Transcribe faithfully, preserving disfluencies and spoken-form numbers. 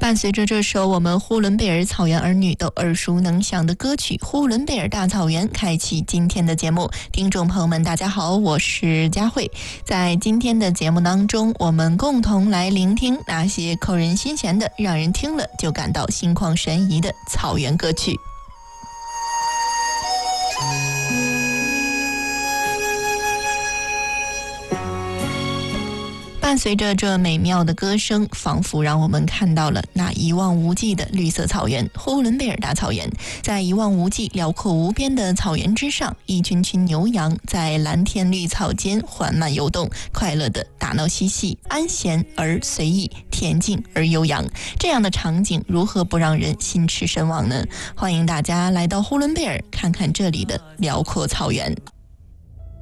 伴随着这首我们呼伦贝尔草原儿女都耳熟能详的歌曲《呼伦贝尔大草原》，开启今天的节目。听众朋友们大家好，我是佳慧。在今天的节目当中，我们共同来聆听那些扣人心弦的，让人听了就感到心旷神怡的草原歌曲。伴随着这美妙的歌声，仿佛让我们看到了那一望无际的绿色草原——呼伦贝尔大草原。在一望无际、辽阔无边的草原之上，一群群牛羊在蓝天绿草间缓慢游动，快乐地打闹嬉戏，安闲而随意，恬静而悠扬。这样的场景如何不让人心驰神往呢？欢迎大家来到呼伦贝尔，看看这里的辽阔草原。